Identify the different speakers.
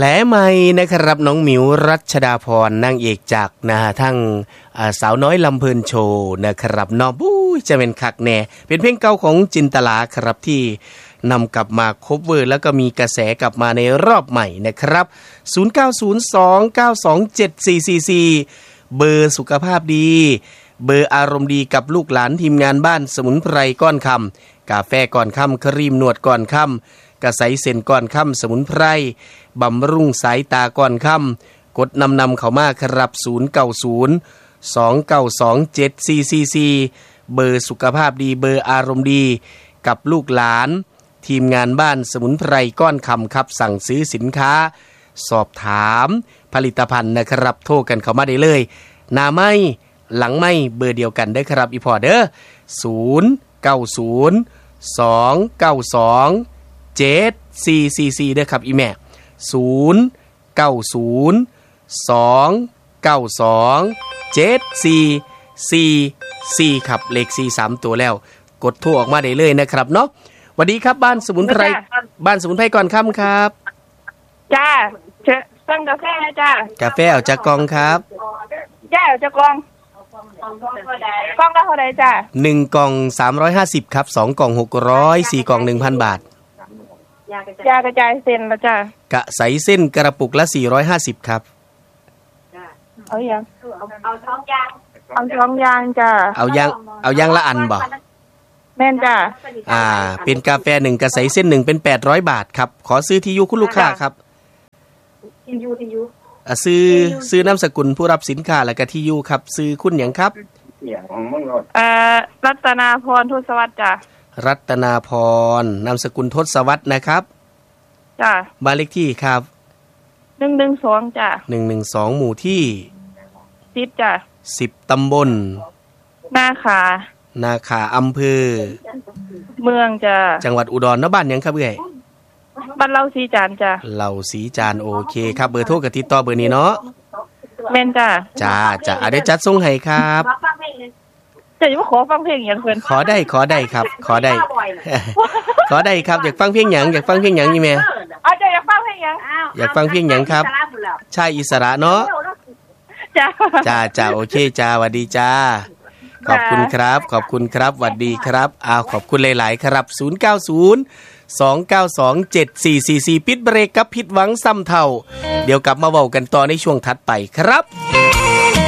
Speaker 1: และไม่นะครับน้องหมิวรัชดาพรนางเอกจากทั้งสาวน้อยลำเพลินโชว์นะครับน้องบู๊จะเป็นคักแน่เป็นเพลงเก่าของจินตลาครับที่นำกลับมาคัฟเวอร์แล้วก็มีกระแสกลับมาในรอบใหม่นะครับ0902927444เบอร์สุขภาพดีเบอร์อารมณ์ดีกับลูกหลานทีมงานบ้านสมุนไพรก้อนคำกาแฟก่อนค่ำครีมนวดก่อนค่ำกระใสเส้นก่อนค่ำสมุนไพรบำรุงสายตาก่อนค่ำกดนำเข้ามาครับ0902927444เบอร์สุขภาพดีเบอร์อารมณ์ดีกับลูกหลานทีมงานบ้านสมุนไพรก้อนคำครับสั่งซื้อสินค้าสอบถามผลิตภัณฑ์นะครับโทรกันเข้ามาได้เลยหน้าไม่หลังไม่เบอร์เดียวกันได้ครับอีพอเด้อ0902922744เด้อครับอีแม่0902922744ครับเลข4 3ตัวแล้วกดโทรออกมาได้เลยนะครับเนาะสวัสดีครับบ้านสมุนไพรก่อนค่ำครับ
Speaker 2: จ้าสั่งกาแฟนะจ้าก
Speaker 1: าแฟเอาจากกองครับ
Speaker 2: จ้าเอาจากกองละเท่าไหร่จ้า
Speaker 1: 1กล่อง350ครับ2กล่อง600 4กล่อง 1,000 บาท
Speaker 2: ยากระจายเส้นละจ้าก
Speaker 1: ะใสเส้นกระปุกละ450ครับ
Speaker 2: เอายังเอาท้องยางจ้า
Speaker 1: เอายางละอันบ่
Speaker 2: แม่นจ้า
Speaker 1: เป็นกาแฟ1กระใสเส้น1เป็น800บาทครับขอซื้อที่อยู่คุณลูกค้าครับ
Speaker 2: ที่อยู่
Speaker 1: ซื้อนามสกุลผู้รับสินค้าแล้วก็ที่อยู่ครับซื้อคุณหยังครับ
Speaker 2: รัตนาพรทศวรรษจ้า
Speaker 1: รัตนาพรนามสกุลทศวรรษนะครับ
Speaker 2: จ้า
Speaker 1: บ้านเลขที่ครับ
Speaker 2: 112จ้า
Speaker 1: 112หมู่ที่
Speaker 2: 10จ้า
Speaker 1: 10ตำบล
Speaker 2: นาขา
Speaker 1: อำเภอ
Speaker 2: เมืองจ้า
Speaker 1: จังหวัดอุดรบ้านหยังครับเอ้ย
Speaker 2: บ้านเหล่าสีจานจ้า
Speaker 1: เหล่าสีจานโอเคครับเบอร์โทรกับติดต่อเบอร์นี้เนาะ
Speaker 2: แม่นจ้า
Speaker 1: ได้จัดส่งให้ครับ
Speaker 2: จะอยู่ขอฟังเพลงอย่างเพิ่น
Speaker 1: ขอได้ครับขอได้ครับอยากฟังเพลงหยังนี่แม่
Speaker 2: อยากฟังเพลงหยัง
Speaker 1: อยากฟังเพลงหยังครับชายอิสระเนาะจ้าโอเคจ้าสวัสดีจ้าขอบคุณครับสวัสดีครับขอบคุณหลายๆครับ0902927444ปิดเบรกกับผิดหวังซ้ำเท่าเดี๋ยวกลับมาเว้ากันต่อในช่วงถัดไปครับ